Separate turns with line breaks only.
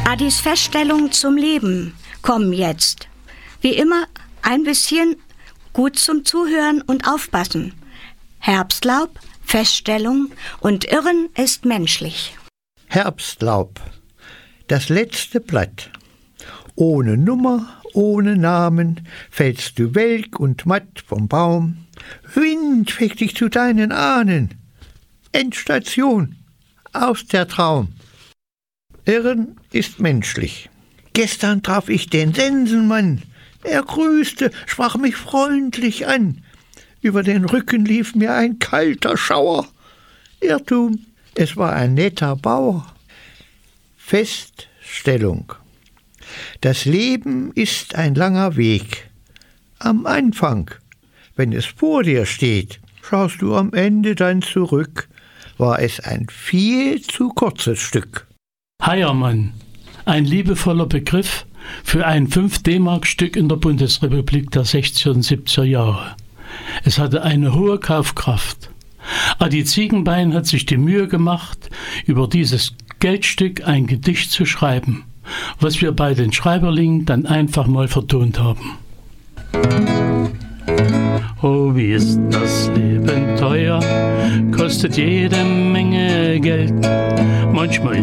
Adis Feststellungen zum Leben kommen jetzt. Wie immer ein bisschen gut zum Zuhören und Aufpassen. Herbstlaub, Feststellung und Irren ist menschlich.
Herbstlaub, das letzte Blatt. Ohne Nummer, ohne Namen, fällst du welk und matt vom Baum. Wind fegt dich zu deinen Ahnen. Endstation, aus der Traum. Irren ist menschlich. Gestern traf ich den Sensenmann. Er grüßte, sprach mich freundlich an. Über den Rücken lief mir ein kalter Schauer. Irrtum, es war ein netter Bauer. Feststellung. Das Leben ist ein langer Weg. Am Anfang, wenn es vor dir steht, schaust du am Ende dann zurück, war es ein viel zu kurzes Stück.
Heiermann, ein liebevoller Begriff für ein 5-D-Mark-Stück in der Bundesrepublik der 60er und 70er Jahre. Es hatte eine hohe Kaufkraft. Adi Ziegenbein hat sich die Mühe gemacht, über dieses Geldstück ein Gedicht zu schreiben, was wir bei den Schreiberlingen dann einfach mal vertont haben. Oh, wie ist das Leben teuer, kostet jede Menge Geld. Manchmal